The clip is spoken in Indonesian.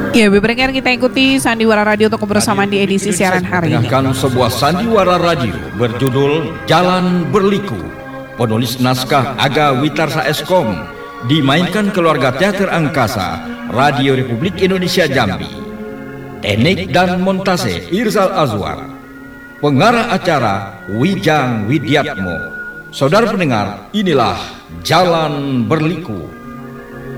Ya, berbarengan kita ikuti Sandiwara Radio untuk kebersamaan di edisi siaran hari ini. Dengan sebuah sandiwara radio berjudul Jalan Berliku. Penulis naskah Aga Witarsa Eskom, dimainkan keluarga teater angkasa Radio Republik Indonesia Jambi. Teknik dan montase Irzal Azwar. Pengarah acara Wijang Widiatmo. Saudara pendengar, inilah Jalan Berliku.